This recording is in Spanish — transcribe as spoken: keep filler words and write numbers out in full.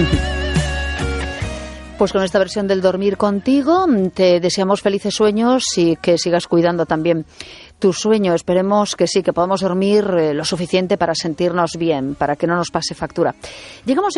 Pues con esta versión del Dormir Contigo te deseamos felices sueños y que sigas cuidando también tu sueño. Esperemos que sí, que podamos dormir eh, lo suficiente para sentirnos bien, para que no nos pase factura. Llegamos